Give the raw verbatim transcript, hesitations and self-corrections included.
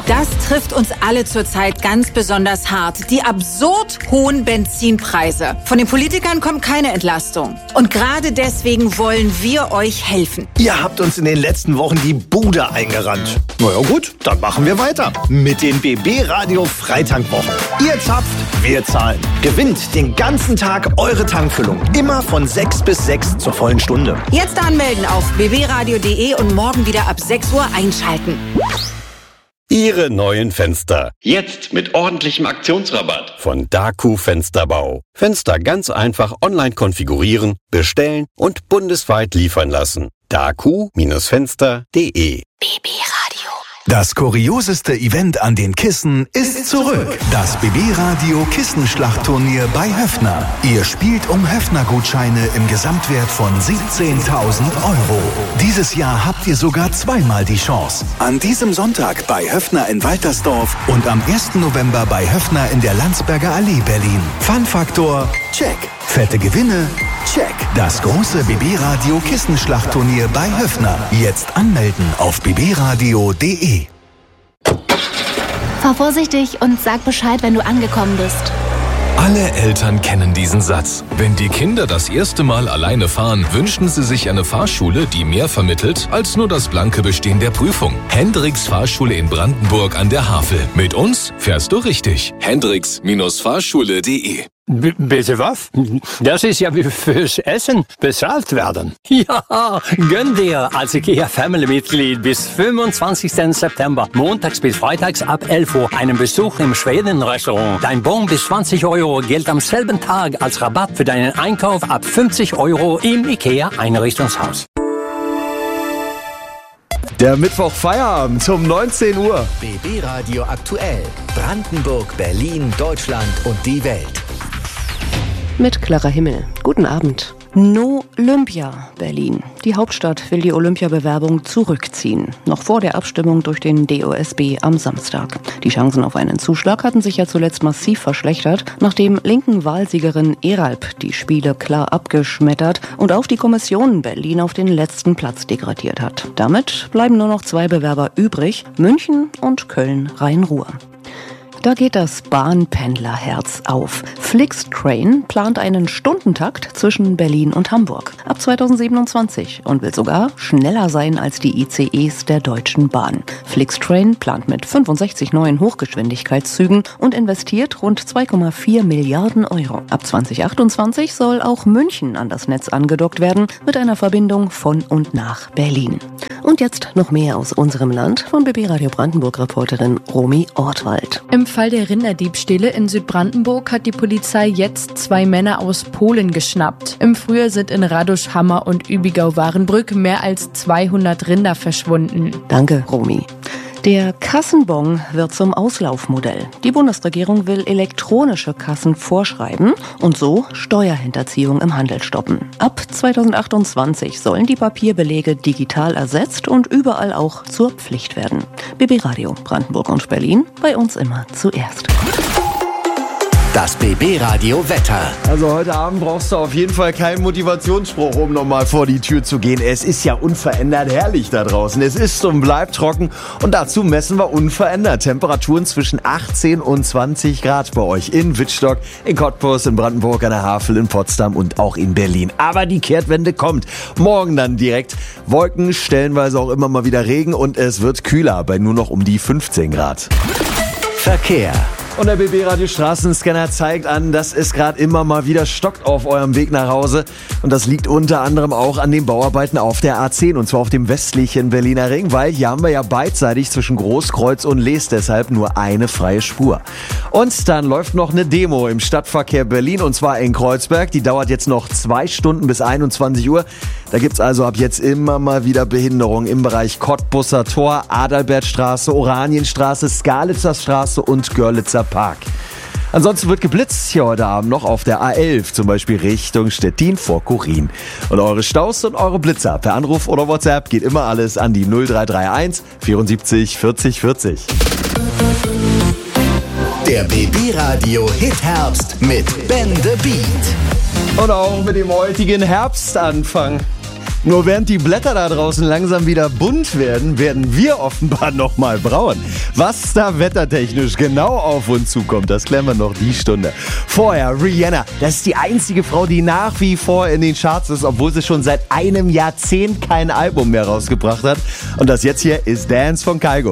Das trifft uns alle zurzeit ganz besonders hart. Die absurd hohen Benzinpreise. Von den Politikern kommt keine Entlastung. Und gerade deswegen wollen wir euch helfen. Ihr habt uns in den letzten Wochen die Bude eingerannt. Na ja gut, dann machen wir weiter. Mit den B B Radio Freitankwochen. Ihr zapft, wir zahlen. Gewinnt den ganzen Tag eure Tankfüllung. Immer von sechs bis sechs zur vollen Stunde. Jetzt anmelden auf b b radio punkt d e und morgen wieder ab sechs Uhr einschalten. Ihre neuen Fenster. Jetzt mit ordentlichem Aktionsrabatt. Von Daku Fensterbau. Fenster ganz einfach online konfigurieren, bestellen und bundesweit liefern lassen. daku Fenster punkt de. B B Radio. Das kurioseste Event an den Kissen ist zurück. Das B B Radio Kissenschlachtturnier bei Höffner. Ihr spielt um Höffner-Gutscheine im Gesamtwert von siebzehntausend Euro. Dieses Jahr habt ihr sogar zweimal die Chance. An diesem Sonntag bei Höffner in Waltersdorf und am ersten November bei Höffner in der Landsberger Allee Berlin. Fun-Faktor, check. Fette Gewinne, check. Das große B B Radio Kissenschlachtturnier bei Höffner. Jetzt anmelden auf b b radio punkt d e. Fahr vorsichtig und sag Bescheid, wenn du angekommen bist. Alle Eltern kennen diesen Satz. Wenn die Kinder das erste Mal alleine fahren, wünschen sie sich eine Fahrschule, die mehr vermittelt als nur das blanke Bestehen der Prüfung. Hendricks Fahrschule in Brandenburg an der Havel. Mit uns fährst du richtig. Hendricks Fahrschule punkt de. B- bitte was? Das ist ja wie fürs Essen bezahlt werden. Ja, gönn dir als IKEA Family-Mitglied bis fünfundzwanzigsten September, montags bis freitags ab elf Uhr, einen Besuch im Schweden-Restaurant. Dein Bon bis zwanzig Euro gilt am selben Tag als Rabatt für deinen Einkauf ab fünfzig Euro im IKEA-Einrichtungshaus. Der Mittwoch Feierabend um neunzehn Uhr. B B Radio aktuell. Brandenburg, Berlin, Deutschland und die Welt. Mit Clara Himmel. Guten Abend. No Olympia, Berlin. Die Hauptstadt will die Olympiabewerbung zurückziehen. Noch vor der Abstimmung durch den D O S B am Samstag. Die Chancen auf einen Zuschlag hatten sich ja zuletzt massiv verschlechtert, nachdem linken Wahlsiegerin Eralp die Spiele klar abgeschmettert und auch die Kommission Berlin auf den letzten Platz degradiert hat. Damit bleiben nur noch zwei Bewerber übrig, München und Köln-Rhein-Ruhr. Da geht das Bahnpendlerherz auf. Flixtrain plant einen Stundentakt zwischen Berlin und Hamburg ab zweitausendsiebenundzwanzig und will sogar schneller sein als die I C Es der Deutschen Bahn. Flixtrain plant mit fünfundsechzig neuen Hochgeschwindigkeitszügen und investiert rund zwei Komma vier Milliarden Euro. Ab zweitausendachtundzwanzig soll auch München an das Netz angedockt werden mit einer Verbindung von und nach Berlin. Und jetzt noch mehr aus unserem Land von B B Radio Brandenburg-Reporterin Romy Ortwald. Im Fall der Rinderdiebstähle in Südbrandenburg hat die Polizei jetzt zwei Männer aus Polen geschnappt. Im Frühjahr sind in Radosch, Hammer und Übigau-Warenbrück mehr als zweihundert Rinder verschwunden. Danke, Romy. Der Kassenbon wird zum Auslaufmodell. Die Bundesregierung will elektronische Kassen vorschreiben und so Steuerhinterziehung im Handel stoppen. Ab zweitausendachtundzwanzig sollen die Papierbelege digital ersetzt und überall auch zur Pflicht werden. B B Radio Brandenburg und Berlin, bei uns immer zuerst. Das B B Radio Wetter. Also heute Abend brauchst du auf jeden Fall keinen Motivationsspruch, um nochmal vor die Tür zu gehen. Es ist ja unverändert herrlich da draußen. Es ist und bleibt trocken und dazu messen wir unverändert Temperaturen zwischen achtzehn und zwanzig Grad bei euch in Wittstock, in Cottbus, in Brandenburg an der Havel, in Potsdam und auch in Berlin. Aber die Kehrtwende kommt. Morgen dann direkt Wolken, stellenweise auch immer mal wieder Regen und es wird kühler bei nur noch um die fünfzehn Grad. Verkehr. Und der B B Radio Straßenscanner zeigt an, dass es gerade immer mal wieder stockt auf eurem Weg nach Hause. Und das liegt unter anderem auch an den Bauarbeiten auf der A zehn und zwar auf dem westlichen Berliner Ring, weil hier haben wir ja beidseitig zwischen Großkreuz und Lees deshalb nur eine freie Spur. Und dann läuft noch eine Demo im Stadtverkehr Berlin und zwar in Kreuzberg. Die dauert jetzt noch zwei Stunden bis einundzwanzig Uhr. Da gibt's also ab jetzt immer mal wieder Behinderungen im Bereich Cottbusser Tor, Adalbertstraße, Oranienstraße, Skalitzer Straße und Görlitzer Park. Ansonsten wird geblitzt hier heute Abend noch auf der A elf, zum Beispiel Richtung Stettin vor Kurin. Und eure Staus und eure Blitzer per Anruf oder WhatsApp geht immer alles an die null drei drei eins vierundsiebzig vierzig vierzig. Der B B Radio Hit Herbst mit Ben the Beat. Und auch mit dem heutigen Herbstanfang. Nur während die Blätter da draußen langsam wieder bunt werden, werden wir offenbar nochmal braun. Was da wettertechnisch genau auf uns zukommt, das klären wir noch die Stunde. Vorher Rihanna, das ist die einzige Frau, die nach wie vor in den Charts ist, obwohl sie schon seit einem Jahrzehnt kein Album mehr rausgebracht hat. Und das jetzt hier ist Dance von Kygo.